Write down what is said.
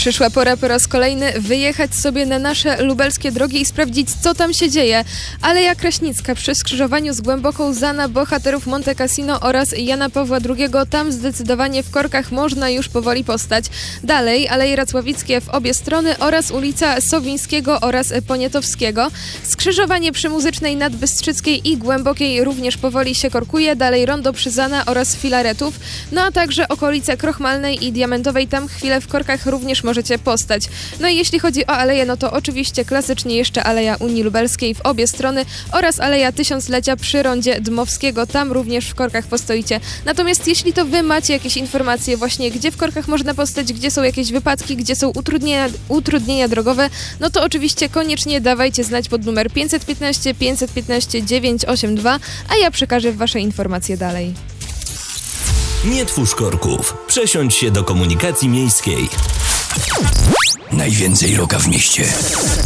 Przyszła pora po raz kolejny wyjechać sobie na nasze lubelskie drogi i sprawdzić, co tam się dzieje. Aleja Kraśnicka przy skrzyżowaniu z Głęboką Zana, bohaterów Monte Cassino oraz Jana Pawła II. Tam zdecydowanie w korkach można już powoli postać. Dalej Aleje Racławickie w obie strony oraz ulica Sowińskiego oraz Poniatowskiego. Skrzyżowanie przy Muzycznej, Nadbystrzyckiej i Głębokiej również powoli się korkuje. Dalej rondo przy Zana oraz Filaretów. No a także okolice Krochmalnej i Diamentowej. Tam chwilę w korkach również możecie postać. No i jeśli chodzi o aleje, no to oczywiście klasycznie jeszcze Aleja Unii Lubelskiej w obie strony oraz Aleja Tysiąclecia przy rondzie Dmowskiego. Tam również w korkach postoicie. Natomiast jeśli to wy macie jakieś informacje właśnie, gdzie w korkach można postać, gdzie są jakieś wypadki, gdzie są utrudnienia drogowe, no to oczywiście koniecznie dawajcie znać pod numer 515 515 982, a ja przekażę wasze informacje dalej. Nie twórz korków. Przesiądź się do komunikacji miejskiej. Najwięcej rocka w mieście.